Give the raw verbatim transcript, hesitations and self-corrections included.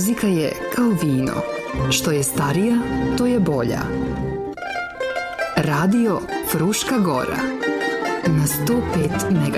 Muzika je kao vino. Što je starija, to je bolja. Radio Fruška Gora na sto pet mega.